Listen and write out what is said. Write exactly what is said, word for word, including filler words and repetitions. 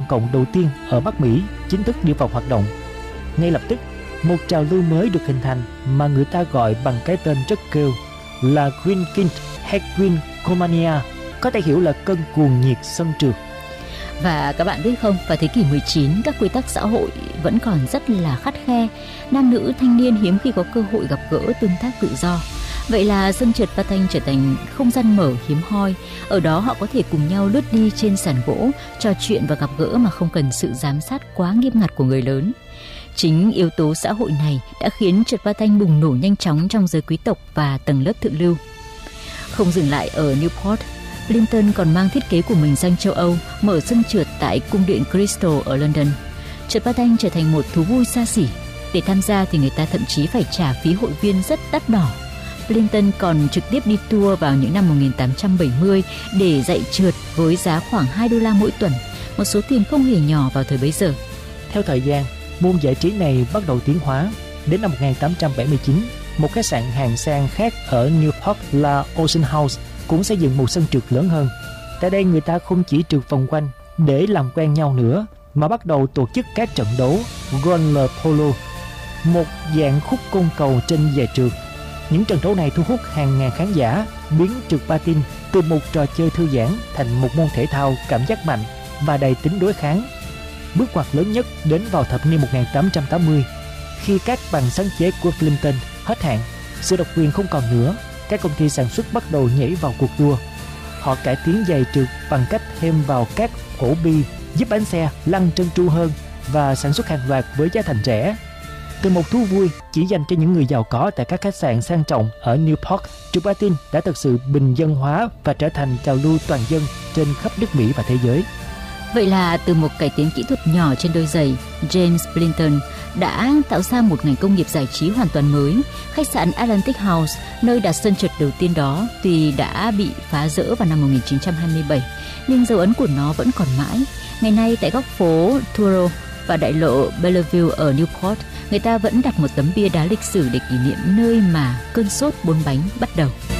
cộng đầu tiên ở Bắc Mỹ chính thức đi vào hoạt động. Ngay lập tức, một trào lưu mới được hình thành mà người ta gọi bằng cái tên rất kêu là Green Kink hay Green Comania, có thể hiểu là cơn cuồng nhiệt sân trượt. Và các bạn biết không, vào thế kỷ mười chín, các quy tắc xã hội vẫn còn rất là khắt khe. Nam nữ thanh niên hiếm khi có cơ hội gặp gỡ tương tác tự do. Vậy là sân trượt patin trở thành không gian mở hiếm hoi. Ở đó họ có thể cùng nhau lướt đi trên sàn gỗ, trò chuyện và gặp gỡ mà không cần sự giám sát quá nghiêm ngặt của người lớn. Chính yếu tố xã hội này đã khiến trượt patin bùng nổ nhanh chóng trong giới quý tộc và tầng lớp thượng lưu. Không dừng lại ở Newport, Plimpton còn mang thiết kế của mình sang châu Âu, mở sân trượt tại cung điện Crystal ở London. Trượt patin trở thành một thú vui xa xỉ. Để tham gia thì người ta thậm chí phải trả phí hội viên rất đắt đỏ. Plimpton còn trực tiếp đi tour vào những năm một nghìn tám trăm bảy mươi để dạy trượt với giá khoảng hai đô la mỗi tuần, một số tiền không hề nhỏ vào thời bấy giờ. Theo thời gian, môn giải trí này bắt đầu tiến hóa. Đến năm một nghìn tám trăm bảy mươi chín, một khách sạn hạng sang khác ở Newport là Ocean House cũng xây dựng một sân trượt lớn hơn. Tại đây người ta không chỉ trượt vòng quanh để làm quen nhau nữa, mà bắt đầu tổ chức các trận đấu roller polo, một dạng khúc côn cầu trên dải trượt. Những trận đấu này thu hút hàng ngàn khán giả, biến trượt patin từ một trò chơi thư giãn thành một môn thể thao cảm giác mạnh và đầy tính đối kháng. Bước ngoặt lớn nhất đến vào thập niên một nghìn tám trăm tám mươi, khi các bằng sáng chế của Plimpton hết hạn, sự độc quyền không còn nữa, các công ty sản xuất bắt đầu nhảy vào cuộc đua. Họ cải tiến giày trượt bằng cách thêm vào các ổ bi giúp bánh xe lăn trơn tru hơn và sản xuất hàng loạt với giá thành rẻ. Từ một thú vui chỉ dành cho những người giàu có tại các khách sạn sang trọng ở Newport, trượt patin đã thực sự bình dân hóa và trở thành trào lưu toàn dân trên khắp nước Mỹ và thế giới. Vậy là từ một cải tiến kỹ thuật nhỏ trên đôi giày, James Plimpton đã tạo ra một ngành công nghiệp giải trí hoàn toàn mới. Khách sạn Atlantic House, nơi đặt sân trượt đầu tiên đó, tuy đã bị phá rỡ vào năm một nghìn chín trăm hai mươi bảy, nhưng dấu ấn của nó vẫn còn mãi. Ngày nay tại góc phố Truro và đại lộ Bellevue ở Newport, người ta vẫn đặt một tấm bia đá lịch sử để kỷ niệm nơi mà cơn sốt bốn bánh bắt đầu.